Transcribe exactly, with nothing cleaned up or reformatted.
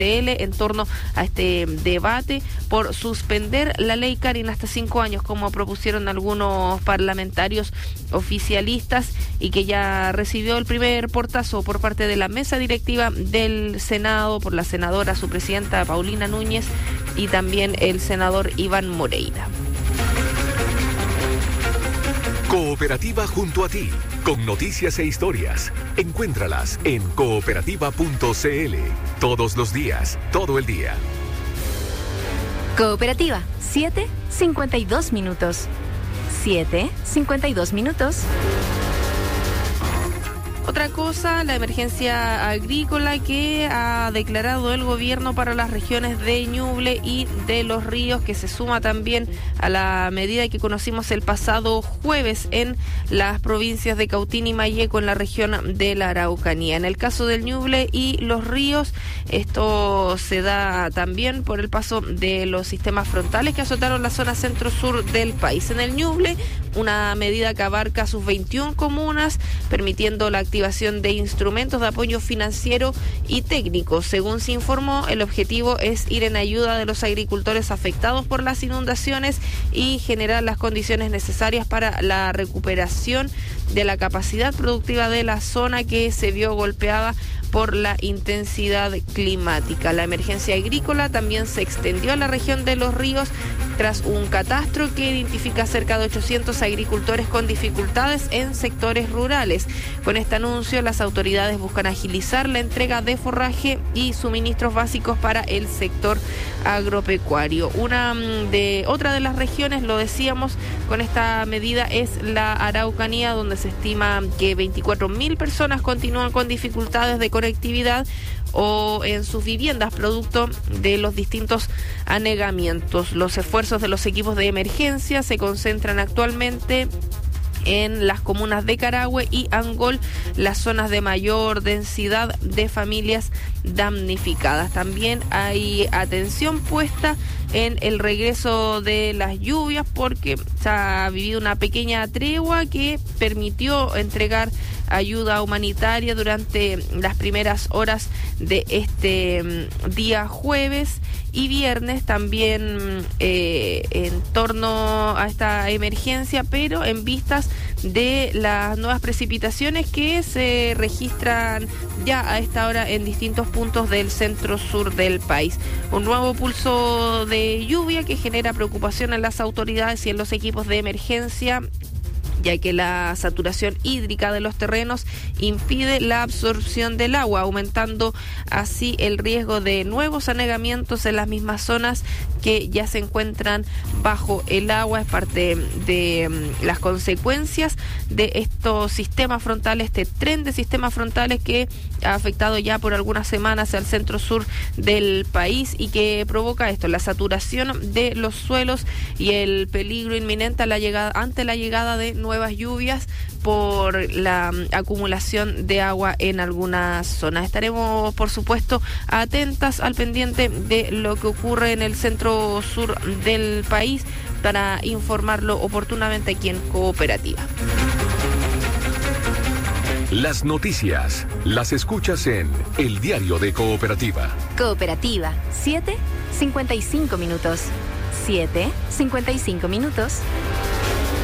en torno a este debate por suspender la ley Karin hasta cinco años, como propusieron algunos parlamentarios oficialistas, y que ya recibió el primer portazo por parte de la mesa directiva del Senado, por la senadora, su presidenta Paulina Núñez, y también el senador Iván Moreira. Cooperativa junto a ti, con noticias e historias. Encuéntralas en cooperativa punto c l. Todos los días, todo el día. Cooperativa, siete cincuenta y dos minutos. siete cincuenta y dos minutos. Otra cosa, la emergencia agrícola que ha declarado el gobierno para las regiones de Ñuble y de Los Ríos, que se suma también a la medida que conocimos el pasado jueves en las provincias de Cautín y Malleco, en la región de la Araucanía. En el caso del Ñuble y Los Ríos, esto se da también por el paso de los sistemas frontales que azotaron la zona centro-sur del país. En el Ñuble, una medida que abarca sus veintiuna comunas, permitiendo la activación de instrumentos de apoyo financiero y técnico. Según se informó, el objetivo es ir en ayuda de los agricultores afectados por las inundaciones y generar las condiciones necesarias para la recuperación de la capacidad productiva de la zona que se vio golpeada por la intensidad climática. La emergencia agrícola también se extendió a la región de Los Ríos tras un catastro que identifica cerca de ochocientos agricultores con dificultades en sectores rurales. Con este anuncio, las autoridades buscan agilizar la entrega de forraje y suministros básicos para el sector agropecuario. Una de otra de las regiones, lo decíamos, con esta medida es la Araucanía, donde se estima que veinticuatro mil personas continúan con dificultades de conectividad o en sus viviendas, producto de los distintos anegamientos. Los esfuerzos de los equipos de emergencia se concentran actualmente en las comunas de Carahue y Angol, las zonas de mayor densidad de familias damnificadas. También hay atención puesta en el regreso de las lluvias, porque se ha vivido una pequeña tregua que permitió entregar ayuda humanitaria durante las primeras horas de este día jueves y viernes, también eh, en torno a esta emergencia, pero en vistas de las nuevas precipitaciones que se registran ya a esta hora en distintos puntos del centro-sur del país. Un nuevo pulso de lluvia que genera preocupación en las autoridades y en los equipos de emergencia, ya que la saturación hídrica de los terrenos impide la absorción del agua, aumentando así el riesgo de nuevos anegamientos en las mismas zonas que ya se encuentran bajo el agua. Es parte de um, las consecuencias de estos sistemas frontales, este tren de sistemas frontales que ha afectado ya por algunas semanas al centro-sur del país y que provoca esto, la saturación de los suelos y el peligro inminente a la llegada, ante la llegada de nuevas lluvias por la um, acumulación de agua en algunas zonas. Estaremos, por supuesto, atentas al pendiente de lo que ocurre en el centro sur del país para informarlo oportunamente aquí en Cooperativa. Las noticias las escuchas en El Diario de Cooperativa. Cooperativa, siete cincuenta y cinco minutos. siete cincuenta y cinco minutos.